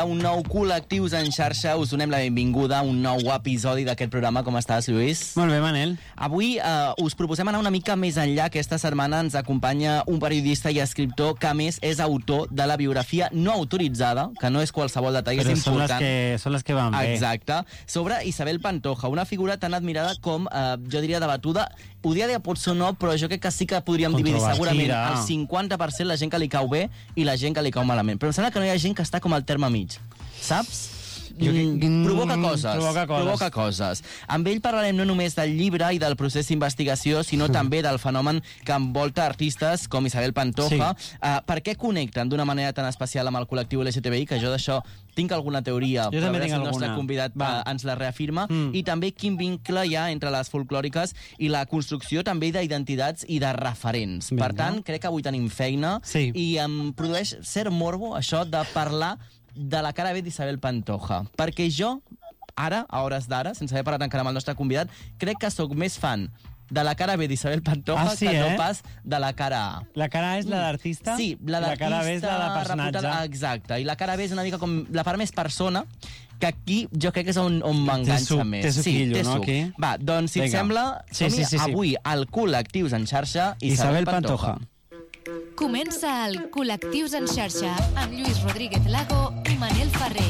un nou Col·lectius en xarxa. Us donem la benvinguda a un nou episodi d'aquest programa. Com estàs, Lluís? Molt bé, Manel. Avui us proposem anar una mica més enllà. Aquesta setmana ens acompanya un periodista i escriptor que, a més, és autor de la biografia no autoritzada, que no és qualsevol detall, però és important. Són les que van bé. Exacte. Sobre Isabel Pantoja, una figura tan admirada com, jo diria, debatuda. Ho diria potser no, però jo crec que sí que podríem dividir segurament el 50% la gent que li cau bé i la gent que li cau malament. Però em sembla que no hi ha gent que està com al terme mig, saps? Provoca coses. Amb ell parlarem no només del llibre i del procés d'investigació, sinó també del fenomen que envolta artistes com Isabel Pantoja. Per què connecten d'una manera tan especial amb el col·lectiu LGTBI, que jo d'això tinc alguna teoria, jo també tinc el nostre convidat ens la reafirma, i també quin vincle hi ha entre les folclòriques i la construcció també d'identitats i de referents. Per tant, crec que avui tenim feina i em produeix cert morbo això de parlar de la cara B d'Isabel Pantoja, perquè jo, ara, a hores d'ara, sense haver parlat encara amb el nostre convidat, crec que sóc més fan de la cara B d'Isabel Pantoja que no pas de la cara A. La cara A és la d'artista? Sí, la d'artista. La cara B és la de personatge. Reputada, exacte, i la cara B és una mica com la part més persona, que aquí jo crec que és on m'enganxa més. Té suquillo, no? Aquí. Va, doncs, si et sembla, avui al Col·lectius en xarxa, Isabel Pantoja. Comença el Col·lectius en xarxa amb Lluís Rodríguez Lago i Manel Ferrer.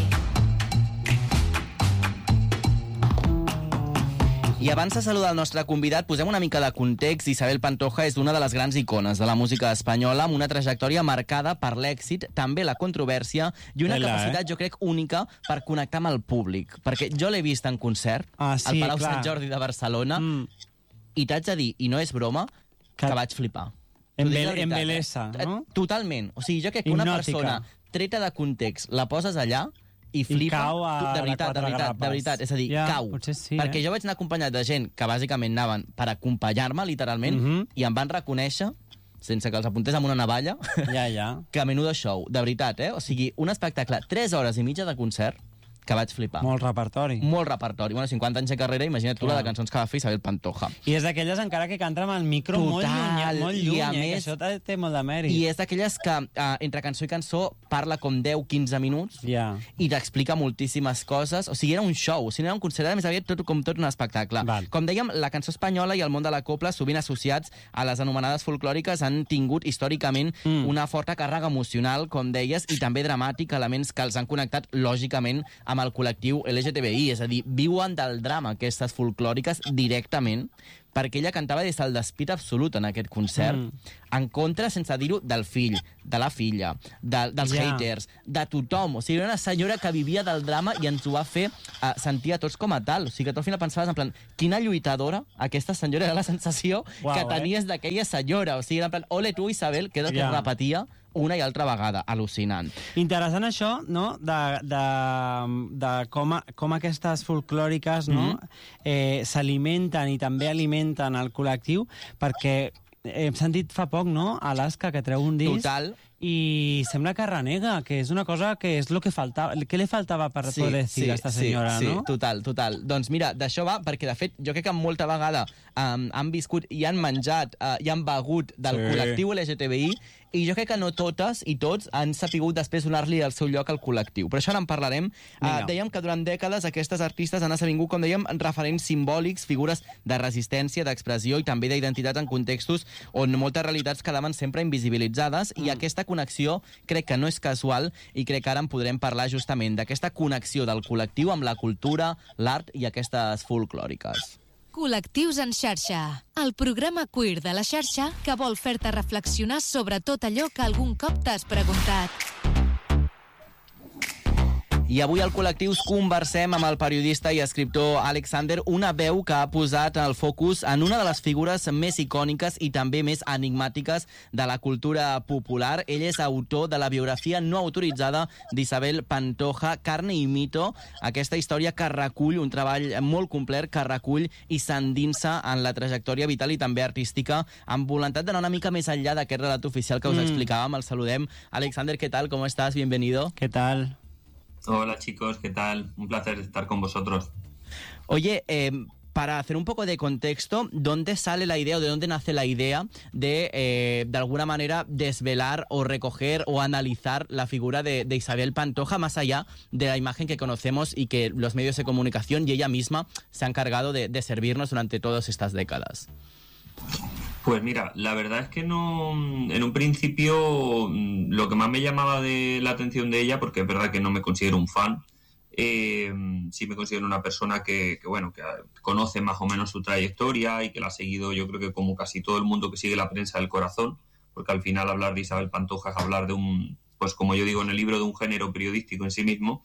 I abans de saludar el nostre convidat, posem una mica de context. Isabel Pantoja és una de les grans icones de la música espanyola, amb una trajectòria marcada per l'èxit, també la controvèrsia, i una capacitat, jo crec, única per connectar amb el públic. Perquè jo l'he vist en concert al Palau Sant Jordi de Barcelona, i t'haig de dir, i no és broma, que vaig flipar. Embelesa, no? Totalment. O sigui, jo crec que una persona treta de context la poses allà i flipa, de veritat, és a dir, cau. Perquè jo vaig anar acompanyat de gent que bàsicament anaven per acompanyar-me, literalment, i em van reconèixer, sense que els apuntés amb una navalla, que menudo show, de veritat, O sigui, un espectacle, 3 hores i mitja de concert, que vaig flipar. Molt repertori. Bueno, 50 anys de carrera, imagina't tu la de cançons que va fer Isabel Pantoja. I és d'aquelles encara que canta amb el micro molt lluny, que això té molt de mèrit. I és d'aquelles que entre cançó i cançó parla com 10-15 minuts i t'explica moltíssimes coses. O sigui, era un show, o sigui, era un concert, més aviat com tot un espectacle. Com dèiem, la cançó espanyola i el món de la copla, sovint associats a les anomenades folclòriques, han tingut històricament una forta càrrega emocional, com deies, i també dramàtic, elements que els han connectat, lògicament, amb el col·lectiu LGTBI, és a dir, viuen del drama aquestes folclòriques directament, perquè ella cantava des del despit absolut en aquest concert, en contra, sense dir-ho, del fill, de la filla, dels haters, de tothom. O sigui, era una senyora que vivia del drama i ens ho va fer sentir a tots com a tal. O sigui, que tu al final pensaves en plan, quina lluitadora aquesta senyora, era la sensació que tenies d'aquella senyora. O sigui, era en plan, ole tu, Isabel, que és el que es repetia una i altra vegada, al·lucinant. Interessant això, no?, de com aquestes folclòriques s'alimenten i també alimenten el col·lectiu, perquè hem sentit fa poc, no?, Alaska, que treu un disc. Total. I sembla que renega, que és una cosa que és el que faltava, que li faltava per poder decir a esta senyora, no? Sí, total. Doncs mira, d'això va, perquè de fet jo crec que molta vegada han viscut i han menjat i han begut del col·lectiu LGTBI, i jo crec que no totes i tots han sapigut després donar-li el seu lloc al col·lectiu. Però això ara en parlarem. Dèiem que durant dècades aquestes artistes han esdevingut, com dèiem, referents simbòlics, figures de resistència, d'expressió i també d'identitat en contextos on moltes realitats quedaven sempre invisibilitzades, i aquesta connexió crec que no és casual, i crec que ara en podrem parlar justament d'aquesta connexió del col·lectiu amb la cultura, l'art i aquestes folclòriques. Col·lectius en xarxa, el programa queer de la xarxa que vol fer-te reflexionar sobre tot allò que algun cop t'has preguntat. I avui al Col·lectius conversem amb el periodista i escriptor Àlex Sander, una veu que ha posat el focus en una de les figures més icòniques i també més enigmàtiques de la cultura popular. Ell és autor de la biografia no autoritzada d'Isabel Pantoja, Carne i mito, aquesta història que recull, un treball molt complet, que recull i s'endinsa en la trajectòria vital i també artística, amb voluntat d'anar una mica més enllà d'aquest relat oficial que us explicàvem. El saludem. Àlex Sander, ¿qué tal? ¿Cómo estás? Bienvenido. ¿Qué tal? Hola chicos, ¿qué tal? Un placer estar con vosotros. Oye, para hacer un poco de contexto, ¿dónde sale la idea o de dónde nace la idea de alguna manera, desvelar o recoger o analizar la figura de Isabel Pantoja más allá de la imagen que conocemos y que los medios de comunicación y ella misma se han encargado de servirnos durante todas estas décadas? Pues mira, la verdad es que no, en un principio lo que más me llamaba de la atención de ella, porque es verdad que no me considero un fan, sí me considero una persona que conoce más o menos su trayectoria y que la ha seguido, yo creo que como casi todo el mundo que sigue la prensa del corazón, porque al final hablar de Isabel Pantoja es hablar de un, pues como yo digo en el libro, de un género periodístico en sí mismo.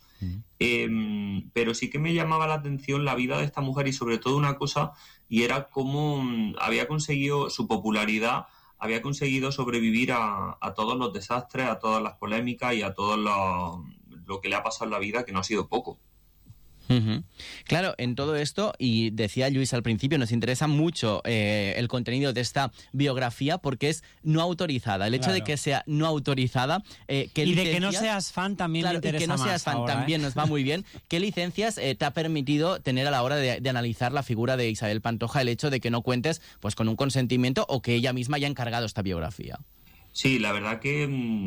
Pero sí que me llamaba la atención la vida de esta mujer y sobre todo una cosa, y era cómo había conseguido su popularidad, había conseguido sobrevivir a todos los desastres, a todas las polémicas y a todo lo que le ha pasado en la vida, que no ha sido poco. Uh-huh. Claro, en todo esto, y decía Lluís al principio, nos interesa mucho el contenido de esta biografía porque es no autorizada. El hecho de que sea no autorizada... y de que no seas fan también me interesa más. Y que no seas fan ahora, también nos va muy bien. ¿Qué licencias te ha permitido tener a la hora de analizar la figura de Isabel Pantoja el hecho de que no cuentes pues con un consentimiento o que ella misma haya encargado esta biografía? Sí, la verdad que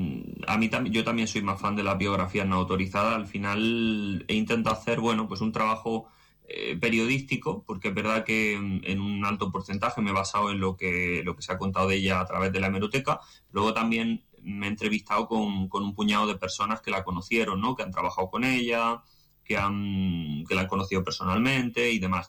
yo también soy más fan de las biografías no autorizadas. Al final he intentado hacer, pues un trabajo periodístico, porque es verdad que en un alto porcentaje me he basado en lo que se ha contado de ella a través de la hemeroteca. Luego también me he entrevistado con un puñado de personas que la conocieron, ¿no? Que han trabajado con ella, que la han conocido personalmente y demás.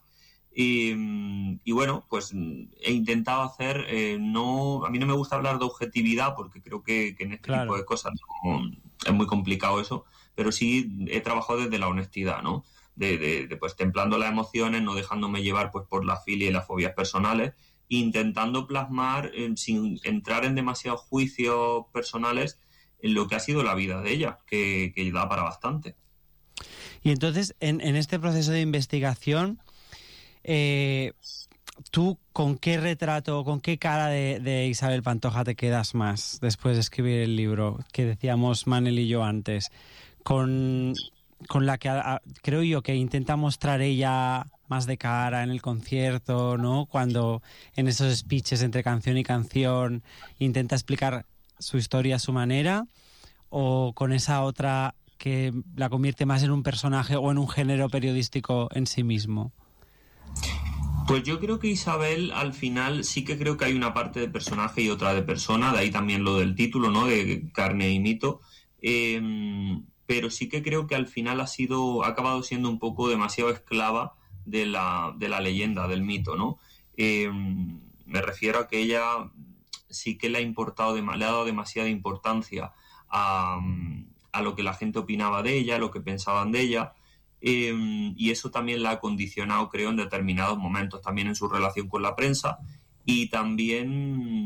Y bueno, pues he intentado hacer, a mí no me gusta hablar de objetividad porque creo que en este tipo de cosas es muy complicado eso, pero sí he trabajado desde la honestidad, ¿no? De pues templando las emociones, no dejándome llevar pues por la filia y las fobias personales, intentando plasmar sin entrar en demasiados juicios personales en lo que ha sido la vida de ella, que da para bastante. Y entonces, en este proceso de investigación, ¿tú con qué retrato, con qué cara de Isabel Pantoja te quedas más después de escribir el libro que decíamos Manel y yo antes? Con la que creo yo que intenta mostrar ella más de cara en el concierto, ¿no? Cuando en esos speeches entre canción y canción intenta explicar su historia a su manera, o con esa otra que la convierte más en un personaje o en un género periodístico en sí mismo. Pues yo creo que Isabel, al final, sí que creo que hay una parte de personaje y otra de persona, de ahí también lo del título, ¿no? De carne y mito, pero sí que creo que al final ha acabado siendo un poco demasiado esclava de la leyenda, del mito, ¿no? Me refiero a que ella sí que le ha dado demasiada importancia a lo que la gente opinaba de ella, a lo que pensaban de ella. Y eso también la ha condicionado, creo, en determinados momentos, también en su relación con la prensa y también